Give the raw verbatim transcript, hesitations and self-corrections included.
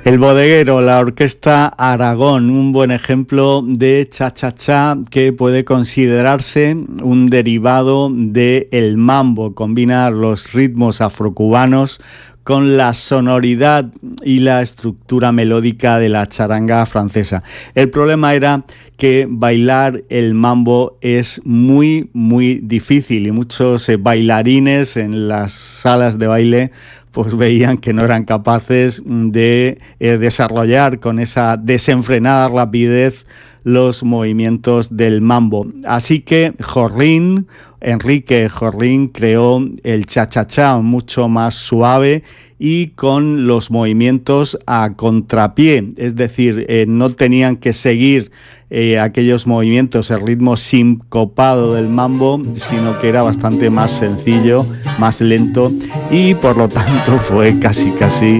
El Bodeguero, la Orquesta Aragón, un buen ejemplo de cha-cha-cha que puede considerarse un derivado del mambo. Combina los ritmos afrocubanos con la sonoridad y la estructura melódica de la charanga francesa. El problema era que bailar el mambo es muy, muy difícil y muchos eh, bailarines en las salas de baile pues veían que no eran capaces de eh, desarrollar con esa desenfrenada rapidez los movimientos del mambo. Así que Jorrín, Enrique Jorrín, creó el cha-cha-cha mucho más suave y con los movimientos a contrapié, es decir, eh, no tenían que seguir eh, aquellos movimientos, el ritmo sincopado del mambo, sino que era bastante más sencillo, más lento y por lo tanto fue casi casi